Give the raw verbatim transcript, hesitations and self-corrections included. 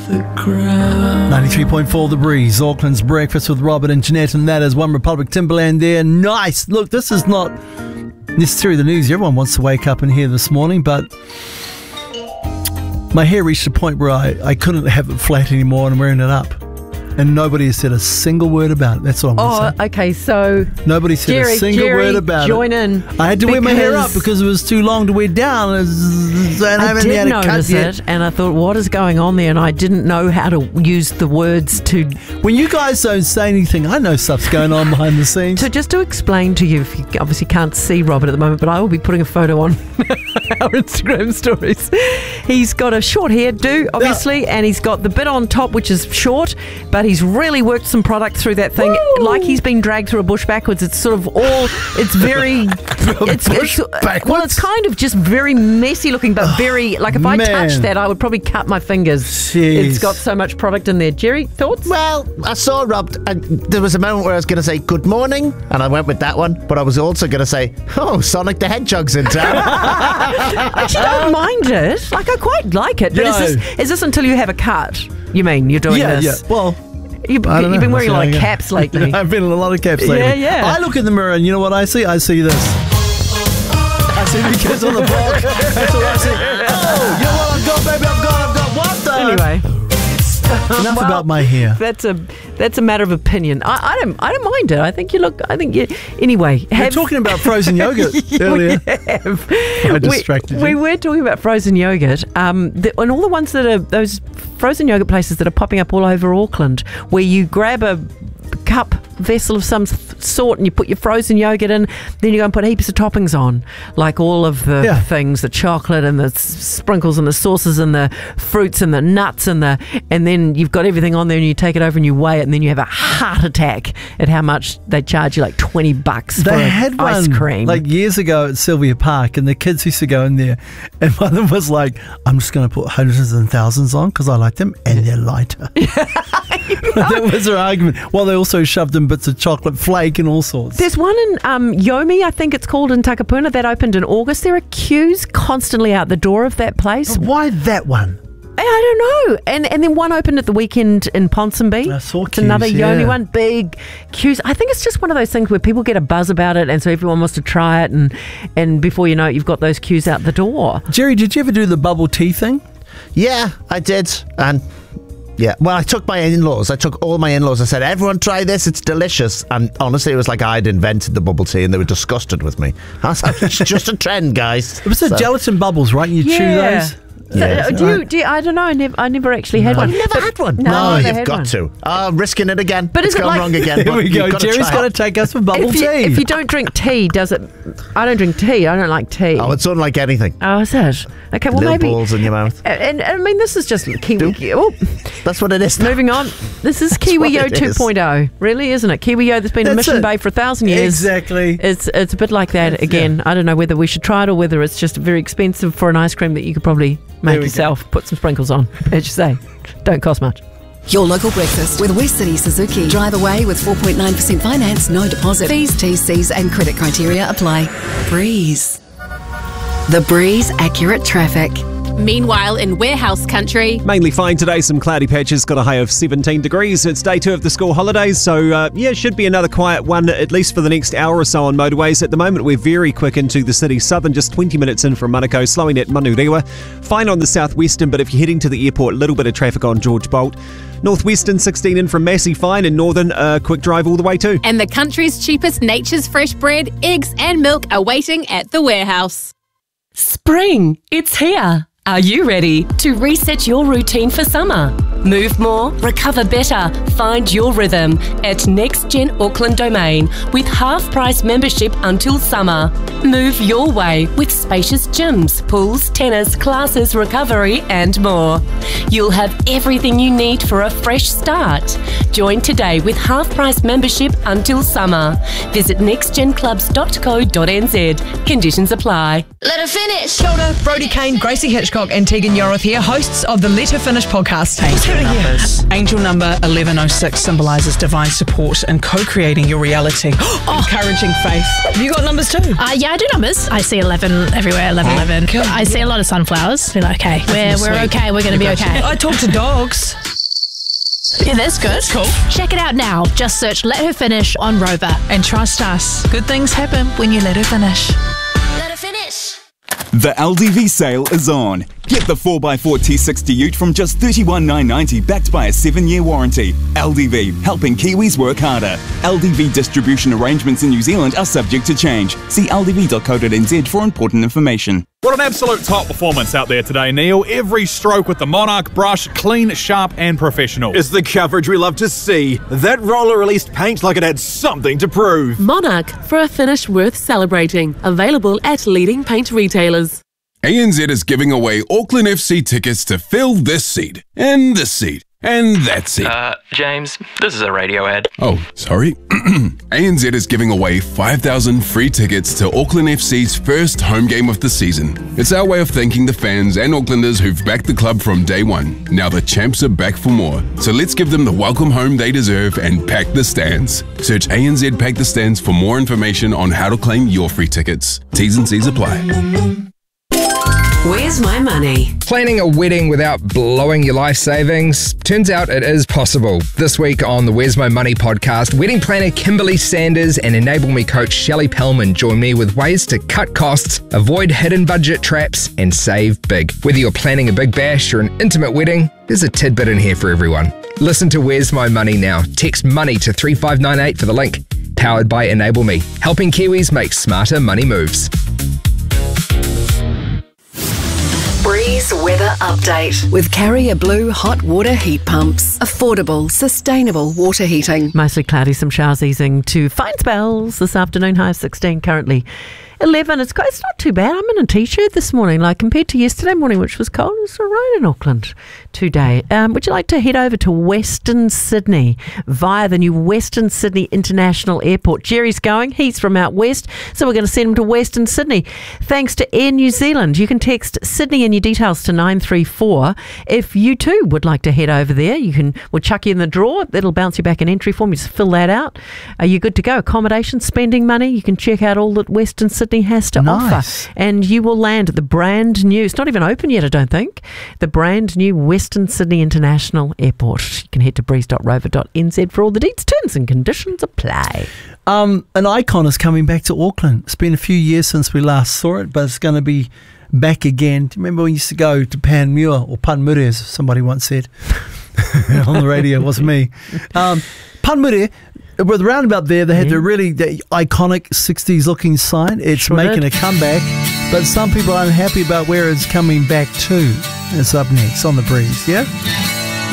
the ground. ninety-three point four The Breeze, Auckland's Breakfast with Robert and Jeanette, and that is One Republic Timberland there. Nice. Look, this is not necessarily the news everyone wants to wake up and hear this morning, but my hair reached a point where I, I couldn't have it flat anymore and I'm wearing it up. And nobody has said a single word about it. That's what I'm going to Oh, say. okay, so Nobody said Jerry, a single Jerry, word about join it. in. I had to wear my hair up because because it was too long to wear down. And I I haven't did had a cut notice yet. it, and I thought, what is going on there? And I didn't know how to use the words to. When you guys don't say anything, I know stuff's going on behind the scenes. So just to explain to you, if you obviously can't see Robert at the moment, but I will be putting a photo on our Instagram stories. He's got a short hairdo, obviously, yeah. and he's got the bit on top, which is short, but he's really worked some product through that thing. Woo! Like he's been dragged through a bush backwards. It's sort of all, it's very, it's, bush it's backwards? well, it's kind of just very messy looking, but very, like if I man. touched that, I would probably cut my fingers. Jeez. It's got so much product in there. Jerry, thoughts? Well, I saw Rob, and there was a moment where I was going to say good morning, and I went with that one, but I was also going to say, oh, Sonic the Hedgehog's in town. I actually don't mind it. Like, I quite like it. But No. is this, is this until you have a cut? You mean you're doing yeah, this? yeah. Well, You've, I don't you've know. been wearing a lot of That's how I caps go. lately. I've been in a lot of caps lately. Yeah, yeah. I look in the mirror and you know what I see? I see this. I see the kids on the block. That's what I see. Oh, you know what I've got, baby? I've got, I've got what the? Anyway. Enough Well, about my hair. That's a that's a matter of opinion. I, I don't I don't mind it. I think you look. I think you. Anyway, We're have, talking about frozen yogurt earlier. We have. I distracted we, you. we were talking about frozen yogurt, um, the, and all the ones that are those frozen yogurt places that are popping up all over Auckland, where you grab a cup vessel of some sort and you put your frozen yogurt in, then you go and put heaps of toppings on, like all of the Yeah. things, the chocolate and the s- sprinkles and the sauces and the fruits and the nuts and the and then you've got everything on there and you take it over and you weigh it and then you have a heart attack at how much they charge you, like twenty bucks for They a had ice one cream. like years ago at Sylvia Park, and the kids used to go in there, and one of them was like, "I'm just going to put hundreds and thousands on because I like them, and they're lighter." That was their argument. Well, they also shoved in bits of chocolate flake and all sorts. There's one in um, Yomi, I think it's called, in Takapuna, that opened in August. There are queues constantly out the door of that place. Why that one? I don't know. And and then one opened at the weekend in Ponsonby. I saw It's another queues, Yomi yeah. one, big queues. I think it's just one of those things where people get a buzz about it, and so everyone wants to try it, and and before you know it, you've got those queues out the door. Jerry, did you ever do the bubble tea thing? Yeah, I did, and yeah, well, I took my in-laws. I took all my in-laws. I said, everyone try this. It's delicious. And honestly, it was like I'd invented the bubble tea and they were disgusted with me. I was like, it's just a trend, guys. It was the So- gelatin bubbles, right? And you chew Yeah. those. So, Yeah. uh, do you, do you, I don't know. I never, I never actually had I've one. never But- had one. No, Oh, I never you've had got one. to. Oh, I'm risking it again. But it's is it gone like- wrong again. Here but we go. you've got to Jerry's try got to it. take us for bubble If you, tea. if you don't drink tea, does it? I don't drink tea. I don't like tea. Oh, it's unlike anything. Oh, is it? Okay, well Little maybe. balls in your mouth. And, and I mean, this is just Kiwi. Oh, That's what it is. moving on. This is Kiwi-Yo what it is. two point oh, really, isn't it? Kiwi-Yo that's been in That's Mission it. Bay for a thousand years. Exactly. It's it's a bit like that Yes, again. I don't know whether we should try it or whether it's just very expensive for an ice cream that you could probably There make we yourself. Put some sprinkles on, as you say. Don't cost much. Your local breakfast with West City Suzuki. Drive away with four point nine percent finance, no deposit. Fees, T Cs and credit criteria apply. Breeze. The Breeze Accurate Traffic. Meanwhile, in warehouse country, Mainly fine today, some cloudy patches, got a high of seventeen degrees. It's day two of the school holidays, so uh, yeah, should be another quiet one, at least for the next hour or so on motorways. At the moment, we're very quick into the city southern, just twenty minutes in from Manukau, slowing at Manurewa. Fine on the southwestern, but if you're heading to the airport, a little bit of traffic on George Bolt. Northwestern, sixteen in from Massey, fine, and northern, uh, quick drive all the way too. and the country's cheapest nature's fresh bread, eggs and milk are waiting at the warehouse. Spring, it's here. Are you ready to reset your routine for summer? Move more, recover better, find your rhythm at Next Gen Auckland Domain with half-price membership until summer. Move your way with spacious gyms, pools, tennis, classes, recovery and more. You'll have everything you need for a fresh start. Join today with half-price membership until summer. Visit next gen clubs dot co dot n z. Conditions apply. Let her finish. Kia ora, Brody Kane, Gracie Hitchcock and Tegan Yoroth here, hosts of the Let Her Finish podcast. Angel numbers. Angel number eleven oh six symbolises divine support and co-creating your reality. Oh. Encouraging faith. Have you got numbers too? Uh, yeah, I do numbers. I see eleven everywhere, eleven, eleven. Cool. I see a lot of sunflowers. Be like, okay, we're, we're Sweet. okay, we're going to be okay. I talk to dogs. Yeah, that's good. Cool. Check it out now. Just search Let Her Finish on Rover. And trust us, good things happen when you let her finish. Let her finish. The L D V sale is on. Get the four by four T sixty ute from just thirty-one thousand nine hundred ninety backed by a seven year warranty. L D V, helping Kiwis work harder. L D V distribution arrangements in New Zealand are subject to change. See l d v dot co dot n z for important information. What an absolute top performance out there today, Neil. Every stroke with the Monarch brush, clean, sharp and professional. It's the coverage we love to see. That roller released paint like it had something to prove. Monarch, for a finish worth celebrating. Available at leading paint retailers. A N Z is giving away Auckland F C tickets to fill this seat, and this seat, and that seat. Uh, James, this is a radio ad. Oh, sorry. A N Z is giving away five thousand free tickets to Auckland F C's first home game of the season. It's our way of thanking the fans and Aucklanders who've backed the club from day one. Now the champs are back for more. So let's give them the welcome home they deserve and pack the stands. Search A N Z Pack the Stands for more information on how to claim your free tickets. T's and C's apply. Where's my money? Planning a wedding without blowing your life savings? Turns out it is possible. This week on the Where's My Money podcast, wedding planner Kimberly Sanders and Enable Me coach Shelley Pellman join me with ways to cut costs, avoid hidden budget traps, and save big. Whether you're planning a big bash or an intimate wedding, there's a tidbit in here for everyone. Listen to Where's My Money now. Text MONEY to three five nine eight for the link. Powered by Enable Me, helping Kiwis make smarter money moves. Breeze Weather Update with Carrier Blue Hot Water Heat Pumps. Affordable, sustainable water heating. Mostly cloudy, some showers easing to fine spells this afternoon, high of sixteen currently. eleven, it's, it's not too bad. I'm in a t-shirt this morning, like compared to yesterday morning, which was cold. It's all right in Auckland today. Um, would you like to head over to Western Sydney via the new Western Sydney International Airport? Jerry's going. He's from out west, so we're going to send him to Western Sydney. Thanks to Air New Zealand. You can text Sydney and your details to nine three four. If you too would like to head over there, you can. We'll chuck you in the draw. It'll bounce you back an entry form. You just fill that out. Are you good to go? Accommodation, spending money. You can check out all that Western Sydney has to Nice. offer, and you will land at the brand new, it's not even open yet I don't think, the brand new Western Sydney International Airport. You can head to breeze dot rover dot n z for all the deets. Terms and conditions apply. Um, an icon is coming back to Auckland. It's been a few years since we last saw it, but it's going to be back again. Do you remember when we used to go to Panmure, or Panmure as somebody once said on the radio? It wasn't me. um, Panmure, with the roundabout there, they had Yeah. the really the iconic sixties looking sign. It's Sure making did. a comeback, but some people are unhappy about where it's coming back to. It's up next on The Breeze, yeah?